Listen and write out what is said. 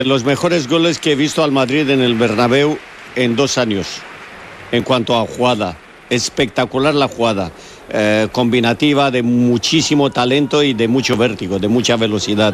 Los mejores goles que he visto al Madrid en el Bernabéu en 2 años, en cuanto a jugada. Espectacular la jugada, combinativa, de muchísimo talento y de mucho vértigo, de mucha velocidad.